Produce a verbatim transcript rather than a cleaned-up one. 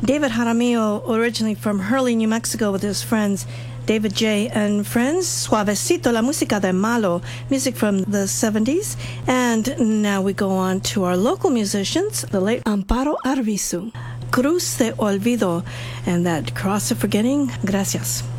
David Jaramillo, originally from Hurley, New Mexico, with his friends David J. and friends. Suavecito, La Música de Malo, music from the seventies. And now we go on to our local musicians, the late Amparo Arvizu. Cruz de Olvido, and that cross of forgetting. Gracias.